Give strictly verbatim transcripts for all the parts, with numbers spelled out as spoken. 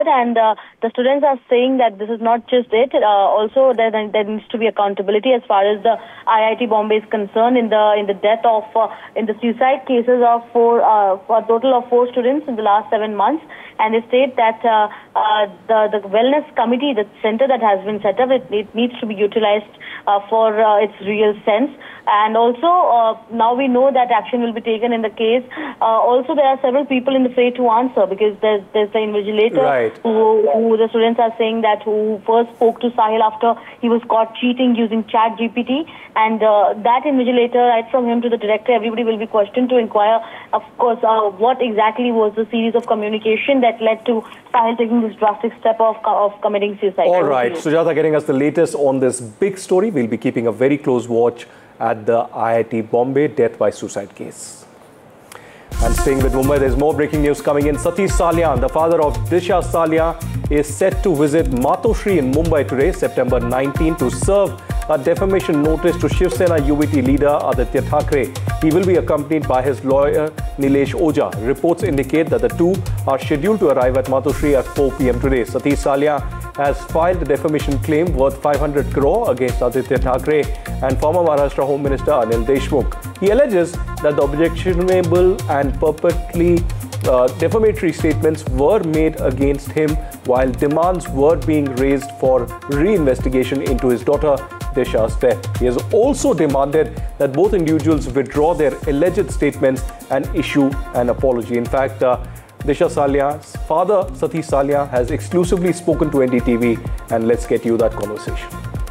And uh, the students are saying that this is not just it. Uh, also, there, there needs to be accountability as far as the I I T Bombay is concerned in the in the death of uh, in the suicide cases of four uh, for a total of four students in the last seven months. And they state that uh, uh, the the wellness committee, the center that has been set up, it, it needs to be utilized uh, for uh, its real sense. And also, uh, now we know that action will be taken in the case. Uh, also, there are several people in the fray to answer, because there's there's the invigilator right. who, who the students are saying that who first spoke to Sahil after he was caught cheating using Chat G P T. And uh, that invigilator, right from him to the director, everybody will be questioned to inquire, of course, uh, what exactly was the series of communication that led to Sahil taking this drastic step of, of committing suicide. All right, Sujata getting us the latest on this big story. We'll be keeping a very close watch at the I I T Bombay death by suicide case. And staying with Mumbai, there's more breaking news coming in. Satish Salyan, the father of Disha Salyan, is set to visit Matoshri in Mumbai today, September nineteenth, to serve a defamation notice to Shiv Sena U B T leader Aditya Thackeray. He will be accompanied by his lawyer Nilesh Ojha. Reports indicate that the two are scheduled to arrive at Matoshri at four p m today. Satish Salyan has filed a defamation claim worth five hundred crore against Aditya Thackeray and former Maharashtra Home Minister Anil Deshmukh. He alleges that the objectionable and purportedly uh, defamatory statements were made against him while demands were being raised for re-investigation into his daughter Disha's death. He has also demanded that both individuals withdraw their alleged statements and issue an apology. In fact, uh, Disha Salyan's father, Satish Salyan, has exclusively spoken to N D T V, and let's get you that conversation.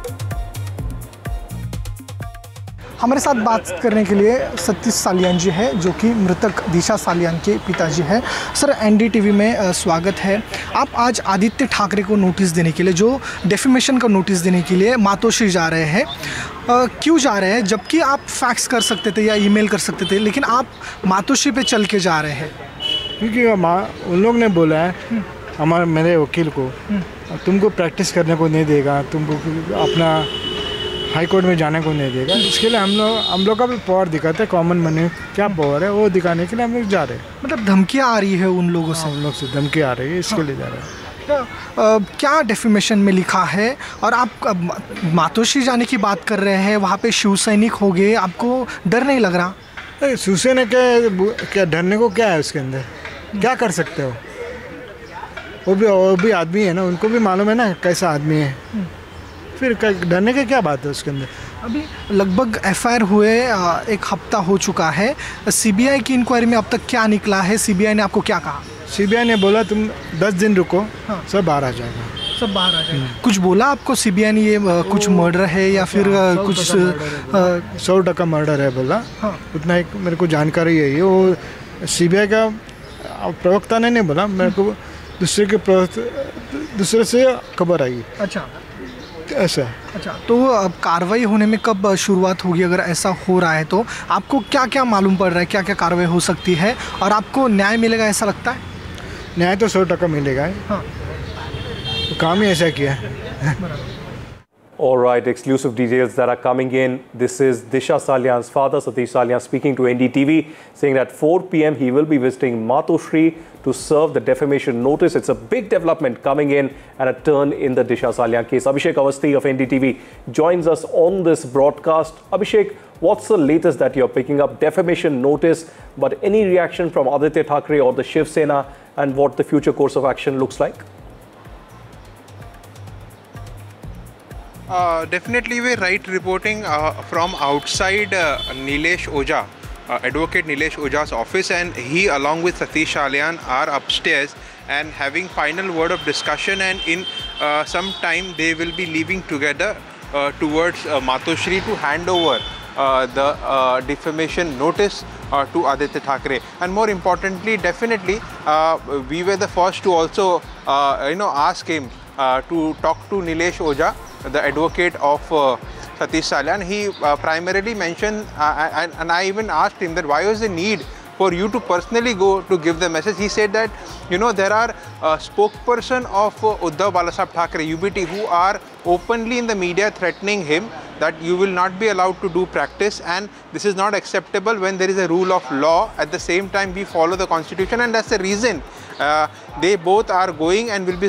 हमारे साथ बात करने के लिए सतीश सालियान जी है, जो कि मृतक दिशा सालियान के पिताजी हैं। सर, एनडीटीवी में स्वागत है। आप आज आदित्य ठाकरे को नोटिस देने के लिए, जो डेफेमेशन का नोटिस देने के लिए मातोश्री जा रहे हैं, क्यों जा रहे हैं? जबकि आप फैक्स कर सकते थे या ईमेल कर सकते थे, लेकिन आप मातोश्री पे चल के जा रहे हैं। क्योंकि उन लोग ने बोला है हमारे मेरे वकील को, तुमको प्रैक्टिस करने को नहीं देगा, तुमको अपना हाई कोर्ट में जाने को नहीं देगा। इसके लिए हम लोग हम लोग का भी पावर दिखाते हैं, कॉमन मनी क्या पावर है वो दिखाने के लिए हम लोग जा रहे हैं। मतलब धमकियाँ आ रही है उन लोगों से? हम लोग से धमकी आ रही है, इसके लिए जा रहे हैं। आ, क्या डेफेमेशन में लिखा है? और आप मातोश्री जाने की बात कर रहे हैं, वहाँ पे शिव सैनिक हो गए, आपको डर नहीं लग रहा? शिव सैनिक क्या क्या डरने को क्या है उसके अंदर? क्या कर सकते हो? वो भी वो भी आदमी है ना, उनको भी मालूम है ना कैसा आदमी है, फिर डरने की क्या बात है उसके अंदर? अभी लगभग एफ आई आर हुए एक हफ्ता हो चुका है। सीबीआई की इंक्वायरी में अब तक क्या निकला है? सीबीआई ने आपको क्या कहा? सीबीआई ने बोला तुम दस दिन रुको, हाँ। सब बाहर आ जाएगा, सब बाहर आ जाएगा। कुछ बोला आपको सीबीआई ने? ये कुछ मर्डर है या फिर कुछ सौ टका मर्डर है बोला, हाँ। उतना एक मेरे को जानकारी है। वो सीबीआई का प्रवक्ता ने नहीं बोला, मेरे को दूसरे के दूसरे से खबर आई। अच्छा, ऐसा। अच्छा, तो अब कार्रवाई होने में कब शुरुआत होगी? अगर ऐसा हो रहा है तो आपको क्या क्या मालूम पड़ रहा है, क्या क्या कार्रवाई हो सकती है, और आपको न्याय मिलेगा ऐसा लगता है? न्याय तो सौ टका मिलेगा, हाँ। तो काम ही ऐसा किया है। All right, exclusive details that are coming in. This is Disha Salyan's father, Satish Salyan, speaking to N D T V, saying that four p m he will be visiting Matoshri to serve the defamation notice. It's a big development coming in and a turn in the Disha Salyan case. Abhishek Awasthi of N D T V joins us on this broadcast. Abhishek, what's the latest that you're picking up? Defamation notice, but any reaction from Aditya Thackeray or the Shiv Sena, and what the future course of action looks like? Uh, definitely we're right reporting uh, from outside uh, Nilesh Ojha, uh, Advocate Nilesh Ojha's office, and he along with Satish Salyan are upstairs and having final word of discussion, and in uh, some time they will be leaving together uh, towards uh, Matoshri to hand over uh, the uh, defamation notice uh, to Aditya Thackeray. And more importantly, definitely uh, we were the first to also uh, you know ask him uh, to talk to Nilesh Ojha, the advocate of uh, Satish Salyan. He uh, primarily mentioned, uh, and, and I even asked him that why was the need for you to personally go to give the message. He said that, you know, there are uh, spokesperson of uh, Uddhav Balasaheb Thackeray, U B T, who are openly in the media threatening him that you will not be allowed to do practice, and this is not acceptable when there is a rule of law. At the same time, we follow the constitution, and that's the reason uh, they both are going and will be